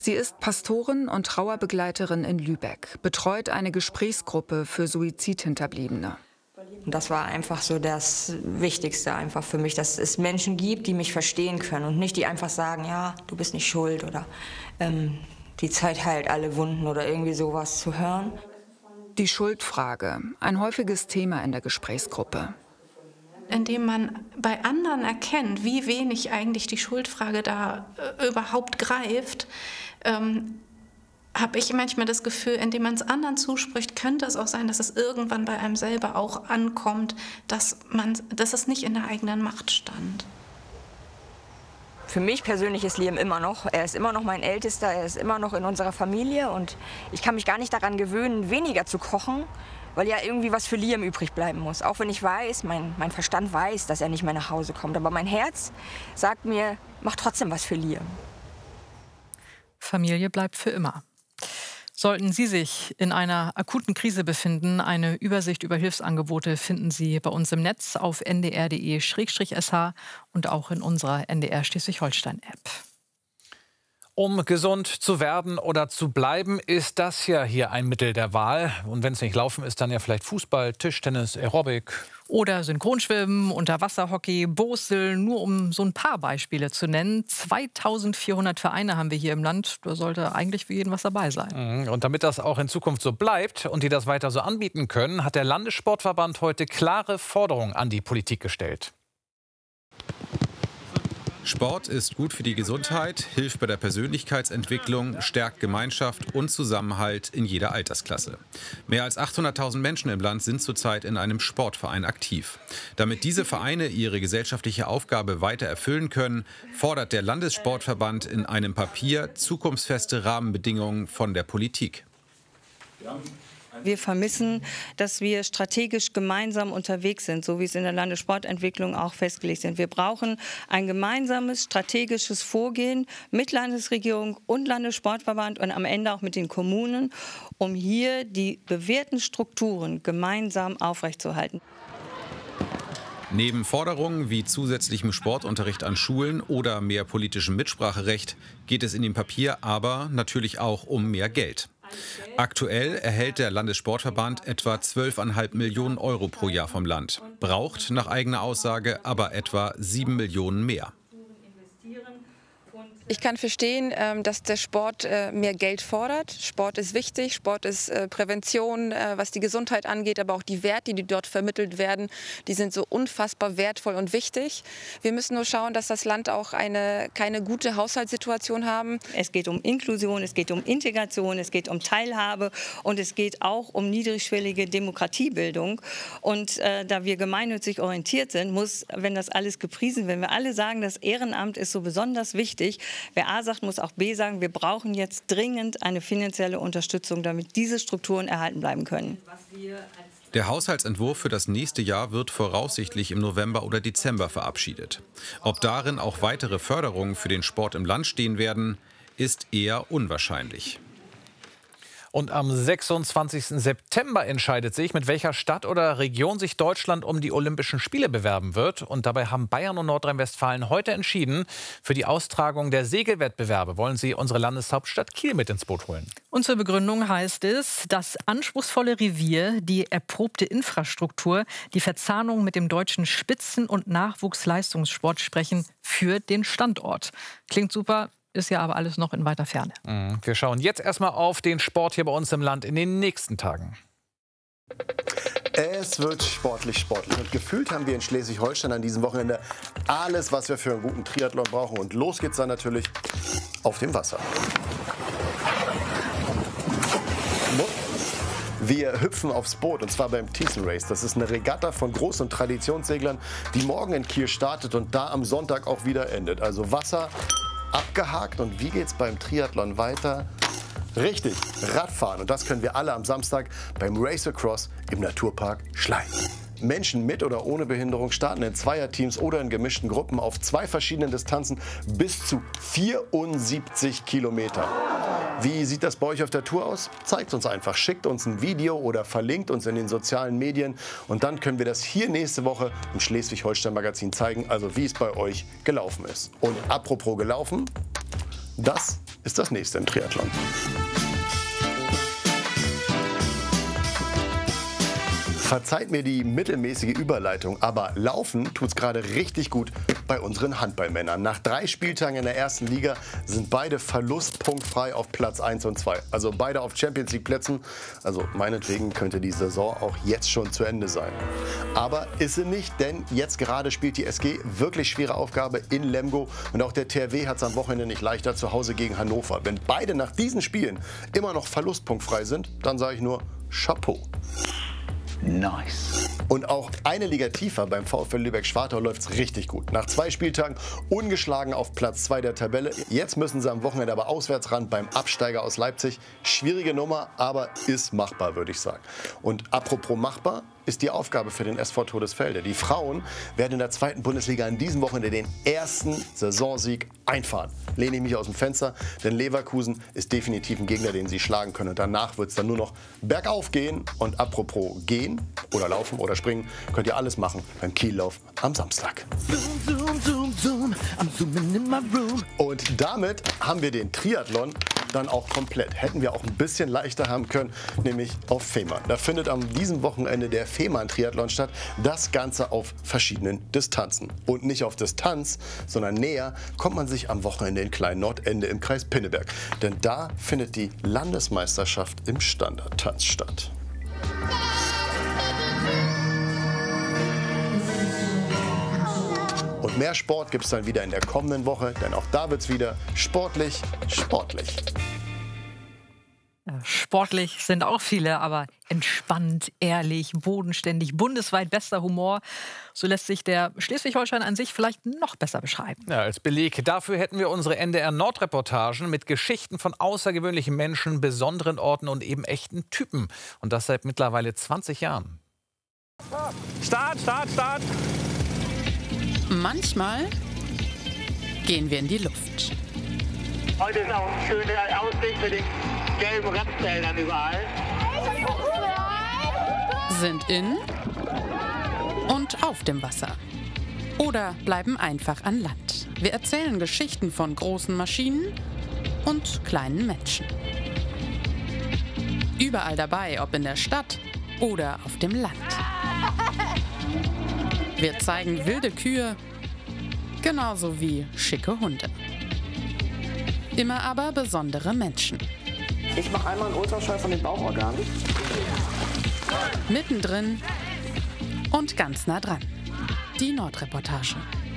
Sie ist Pastorin und Trauerbegleiterin in Lübeck, betreut eine Gesprächsgruppe für Suizidhinterbliebene. Und das war einfach so das Wichtigste einfach für mich, dass es Menschen gibt, die mich verstehen können und nicht die einfach sagen, ja, du bist nicht schuld oder die Zeit heilt alle Wunden oder irgendwie sowas zu hören. Die Schuldfrage, ein häufiges Thema in der Gesprächsgruppe. Indem man bei anderen erkennt, wie wenig eigentlich die Schuldfrage da überhaupt greift, habe ich manchmal das Gefühl, indem man es anderen zuspricht, könnte es auch sein, dass es irgendwann bei einem selber auch ankommt, dass es nicht in der eigenen Macht stand. Für mich persönlich ist Liam immer noch, er ist immer noch mein Ältester, er ist immer noch in unserer Familie und ich kann mich gar nicht daran gewöhnen, weniger zu kochen, weil ja irgendwie was für Liam übrig bleiben muss. Auch wenn ich weiß, mein Verstand weiß, dass er nicht mehr nach Hause kommt, aber mein Herz sagt mir, mach trotzdem was für Liam. Familie bleibt für immer. Sollten Sie sich in einer akuten Krise befinden, eine Übersicht über Hilfsangebote finden Sie bei uns im Netz auf ndr.de/sh und auch in unserer NDR Schleswig-Holstein-App. Um gesund zu werden oder zu bleiben, ist das ja hier ein Mittel der Wahl. Und wenn es nicht laufen ist, dann ja vielleicht Fußball, Tischtennis, Aerobic. Oder Synchronschwimmen, Unterwasserhockey, Boseln, nur um so ein paar Beispiele zu nennen. 2400 Vereine haben wir hier im Land. Da sollte eigentlich für jeden was dabei sein. Und damit das auch in Zukunft so bleibt und die das weiter so anbieten können, hat der Landessportverband heute klare Forderungen an die Politik gestellt. Sport ist gut für die Gesundheit, hilft bei der Persönlichkeitsentwicklung, stärkt Gemeinschaft und Zusammenhalt in jeder Altersklasse. Mehr als 800.000 Menschen im Land sind zurzeit in einem Sportverein aktiv. Damit diese Vereine ihre gesellschaftliche Aufgabe weiter erfüllen können, fordert der Landessportverband in einem Papier zukunftsfeste Rahmenbedingungen von der Politik. Wir vermissen, dass wir strategisch gemeinsam unterwegs sind, so wie es in der Landessportentwicklung auch festgelegt sind. Wir brauchen ein gemeinsames strategisches Vorgehen mit Landesregierung und Landessportverband und am Ende auch mit den Kommunen, um hier die bewährten Strukturen gemeinsam aufrechtzuerhalten. Neben Forderungen wie zusätzlichem Sportunterricht an Schulen oder mehr politischem Mitspracherecht geht es in dem Papier aber natürlich auch um mehr Geld. Aktuell erhält der Landessportverband etwa 12,5 Millionen Euro pro Jahr vom Land, braucht nach eigener Aussage aber etwa 7 Millionen mehr. Ich kann verstehen, dass der Sport mehr Geld fordert. Sport ist wichtig, Sport ist Prävention, was die Gesundheit angeht, aber auch die Werte, die dort vermittelt werden, die sind so unfassbar wertvoll und wichtig. Wir müssen nur schauen, dass das Land auch keine gute Haushaltssituation haben. Es geht um Inklusion, es geht um Integration, es geht um Teilhabe und es geht auch um niedrigschwellige Demokratiebildung. Und da wir gemeinnützig orientiert sind, muss, wenn das alles gepriesen wird, wenn wir alle sagen, das Ehrenamt ist so besonders wichtig, wer A sagt, muss auch B sagen, wir brauchen jetzt dringend eine finanzielle Unterstützung, damit diese Strukturen erhalten bleiben können. Der Haushaltsentwurf für das nächste Jahr wird voraussichtlich im November oder Dezember verabschiedet. Ob darin auch weitere Förderungen für den Sport im Land stehen werden, ist eher unwahrscheinlich. Und am 26. September entscheidet sich, mit welcher Stadt oder Region sich Deutschland um die Olympischen Spiele bewerben wird. Und dabei haben Bayern und Nordrhein-Westfalen heute entschieden, für die Austragung der Segelwettbewerbe wollen sie unsere Landeshauptstadt Kiel mit ins Boot holen. Und zur Begründung heißt es, das anspruchsvolle Revier, die erprobte Infrastruktur, die Verzahnung mit dem deutschen Spitzen- und Nachwuchsleistungssport sprechen für den Standort. Klingt super. Ist ja aber alles noch in weiter Ferne. Wir schauen jetzt erstmal auf den Sport hier bei uns im Land in den nächsten Tagen. Es wird sportlich. Und gefühlt haben wir in Schleswig-Holstein an diesem Wochenende alles, was wir für einen guten Triathlon brauchen. Und los geht's dann natürlich auf dem Wasser. Wir hüpfen aufs Boot, und zwar beim Thyssen Race. Das ist eine Regatta von Groß- und Traditionsseglern, die morgen in Kiel startet und da am Sonntag auch wieder endet. Also Wasser abgehakt. Und wie geht's beim Triathlon weiter? Richtig, Radfahren. Und das können wir alle am Samstag beim Race Across im Naturpark Schleien. Menschen mit oder ohne Behinderung starten in Zweierteams oder in gemischten Gruppen auf 2 verschiedenen Distanzen bis zu 74 Kilometer. Wie sieht das bei euch auf der Tour aus? Zeigt uns einfach, schickt uns ein Video oder verlinkt uns in den sozialen Medien und dann können wir das hier nächste Woche im Schleswig-Holstein Magazin zeigen, also wie es bei euch gelaufen ist. Und apropos gelaufen, Das ist das nächste im Triathlon. Verzeiht mir die mittelmäßige Überleitung, aber Laufen tut's gerade richtig gut bei unseren Handballmännern. Nach 3 Spieltagen in der ersten Liga sind beide verlustpunktfrei auf Platz 1 und 2. Also beide auf Champions League Plätzen. Also meinetwegen könnte die Saison auch jetzt schon zu Ende sein. Aber ist sie nicht, denn jetzt gerade spielt die SG wirklich schwere Aufgabe in Lemgo. Und auch der THW hat es am Wochenende nicht leichter zu Hause gegen Hannover. Wenn beide nach diesen Spielen immer noch verlustpunktfrei sind, dann sage ich nur Chapeau. Nice. Und auch eine Liga tiefer beim VfL Lübeck-Schwartau läuft es richtig gut. Nach 2 Spieltagen ungeschlagen auf Platz 2 der Tabelle. Jetzt müssen sie am Wochenende aber auswärts ran beim Absteiger aus Leipzig. Schwierige Nummer, aber ist machbar, würde ich sagen. Und apropos machbar, ist die Aufgabe für den SV Todesfelde. Die Frauen werden in der 2. Bundesliga an diesem Wochenende den ersten Saisonsieg einfahren. Lehne ich mich aus dem Fenster, denn Leverkusen ist definitiv ein Gegner, den sie schlagen können. Und danach wird es dann nur noch bergauf gehen. Und apropos gehen oder laufen oder springen, könnt ihr alles machen beim Kiellauf am Samstag. Und damit haben wir den Triathlon dann auch komplett. Hätten wir auch ein bisschen leichter haben können, nämlich auf Fehmarn. Da findet an diesem Wochenende der Fehmarn-Triathlon statt. Das Ganze auf verschiedenen Distanzen. Und nicht auf Distanz, sondern näher kommt man sich am Wochenende in Klein-Nordende im Kreis Pinneberg. Denn da findet die Landesmeisterschaft im Standardtanz statt. Und mehr Sport gibt es dann wieder in der kommenden Woche, denn auch da wird es wieder sportlich. Sportlich sind auch viele, aber entspannt, ehrlich, bodenständig, bundesweit bester Humor. So lässt sich der Schleswig-Holstein an sich vielleicht noch besser beschreiben. Ja, als Beleg dafür hätten wir unsere NDR-Nord-Reportagen mit Geschichten von außergewöhnlichen Menschen, besonderen Orten und eben echten Typen. Und das seit mittlerweile 20 Jahren. Start! Manchmal gehen wir in die Luft. Heute ist auch ein schöner Ausblick mit den gelben Randfeldern überall. Sind in und auf dem Wasser. Oder bleiben einfach an Land. Wir erzählen Geschichten von großen Maschinen und kleinen Menschen. Überall dabei, ob in der Stadt oder auf dem Land. Wir zeigen wilde Kühe, genauso wie schicke Hunde. Immer aber besondere Menschen. Ich mache einmal einen Ultraschall von den Bauchorganen. Mittendrin und ganz nah dran. Die Nordreportage.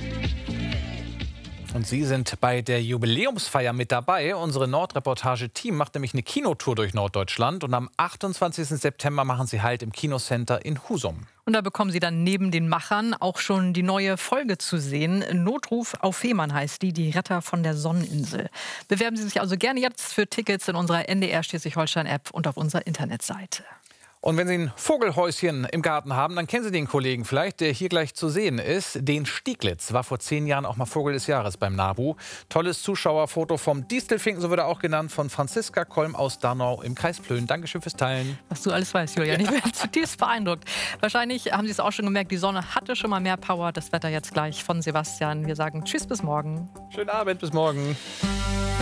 Und Sie sind bei der Jubiläumsfeier mit dabei. Unsere Nordreportage-Team macht nämlich eine Kinotour durch Norddeutschland. Und am 28. September machen Sie Halt im Kinocenter in Husum. Und da bekommen Sie dann neben den Machern auch schon die neue Folge zu sehen. Notruf auf Fehmarn heißt die Retter von der Sonneninsel. Bewerben Sie sich also gerne jetzt für Tickets in unserer NDR Schleswig-Holstein-App und auf unserer Internetseite. Und wenn Sie ein Vogelhäuschen im Garten haben, dann kennen Sie den Kollegen vielleicht, der hier gleich zu sehen ist. Den Stieglitz war vor 10 Jahren auch mal Vogel des Jahres beim NABU. Tolles Zuschauerfoto vom Distelfinken, so wird er auch genannt, von Franziska Kolm aus Darnau im Kreis Plön. Dankeschön fürs Teilen. Was du alles weißt, Julian. Ich bin zutiefst beeindruckt. Wahrscheinlich haben Sie es auch schon gemerkt, die Sonne hatte schon mal mehr Power. Das Wetter jetzt gleich von Sebastian. Wir sagen Tschüss, bis morgen. Schönen Abend, bis morgen.